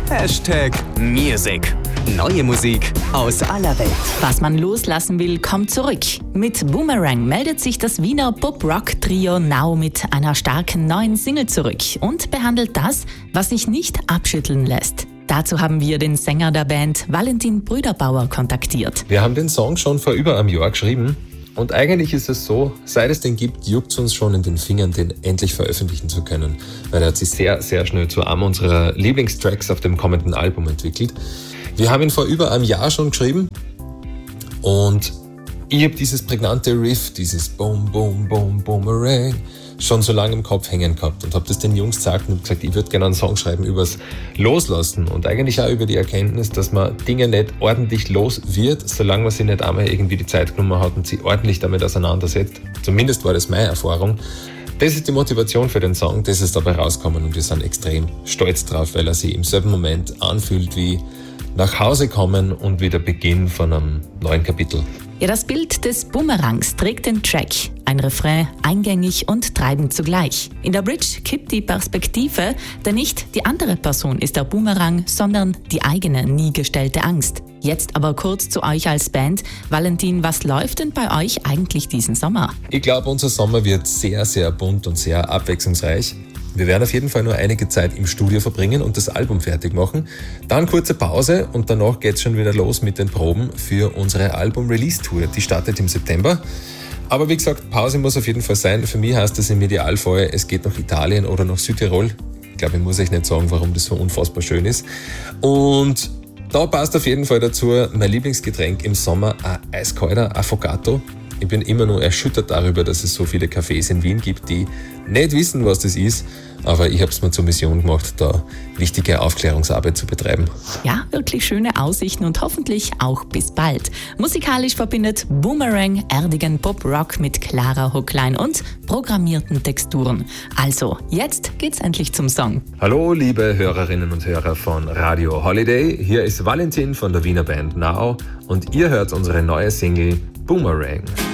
#Music. Neue Musik aus aller Welt. Was man loslassen will, kommt zurück. Mit Boomerang meldet sich das Wiener Pop-Rock-Trio Now mit einer starken neuen Single zurück und behandelt das, was sich nicht abschütteln lässt. Dazu haben wir den Sänger der Band, Valentin Brüderbauer, kontaktiert. Wir haben den Song schon vor über einem Jahr geschrieben und eigentlich ist es so, seit es den gibt, juckt es uns schon in den Fingern, den endlich veröffentlichen zu können, weil er hat sich sehr, sehr schnell zu einem unserer Lieblingstracks auf dem kommenden Album entwickelt. Wir haben ihn vor über einem Jahr schon geschrieben und ich habe dieses prägnante Riff, dieses Boom, Boom, Boom, Boomerang, schon so lange im Kopf hängen gehabt und habe das den Jungs gesagt und gesagt, ich würde gerne einen Song schreiben übers Loslassen und eigentlich auch über die Erkenntnis, dass man Dinge nicht ordentlich los wird, solange man sich nicht einmal irgendwie die Zeit genommen hat und sich ordentlich damit auseinandersetzt. Zumindest war das meine Erfahrung. Das ist die Motivation für den Song, das ist dabei rausgekommen und wir sind extrem stolz drauf, weil er sich im selben Moment anfühlt wie nach Hause kommen und wieder Beginn von einem neuen Kapitel. Ja, das Bild des Boomerangs trägt den Track. Ein Refrain, eingängig und treibend zugleich. In der Bridge kippt die Perspektive, denn nicht die andere Person ist der Boomerang, sondern die eigene, nie gestellte Angst. Jetzt aber kurz zu euch als Band. Valentin, was läuft denn bei euch eigentlich diesen Sommer? Ich glaube, unser Sommer wird sehr, sehr bunt und sehr abwechslungsreich. Wir werden auf jeden Fall nur einige Zeit im Studio verbringen und das Album fertig machen. Dann kurze Pause und danach geht's schon wieder los mit den Proben für unsere Album-Release-Tour. Die startet im September. Aber wie gesagt, Pause muss auf jeden Fall sein. Für mich heißt das im Idealfall, es geht nach Italien oder nach Südtirol. Ich glaube, ich muss euch nicht sagen, warum das so unfassbar schön ist. Und da passt auf jeden Fall dazu mein Lieblingsgetränk im Sommer, ein eiskalter Affogato. Ich bin immer nur erschüttert darüber, dass es so viele Cafés in Wien gibt, die nicht wissen, was das ist. Aber ich habe es mir zur Mission gemacht, da wichtige Aufklärungsarbeit zu betreiben. Ja, wirklich schöne Aussichten und hoffentlich auch bis bald. Musikalisch verbindet Boomerang erdigen Pop-Rock mit klarer Hookline und programmierten Texturen. Also, jetzt geht's endlich zum Song. Hallo, liebe Hörerinnen und Hörer von Radio Holiday. Hier ist Valentin von der Wiener Band Now und ihr hört unsere neue Single Boomerang.